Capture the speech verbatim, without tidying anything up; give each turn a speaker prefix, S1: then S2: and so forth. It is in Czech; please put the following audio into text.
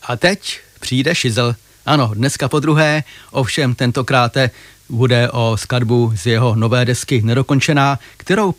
S1: A teď přijde šizel. Ano, dneska po druhé, ovšem tentokrát bude o skladbu z jeho nové desky Nedokončená, kterou